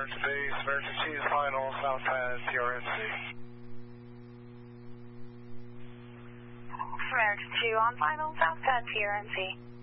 American Base, American 2 is final, south pad, PRNC. American 2 on final, south pad, PRNC.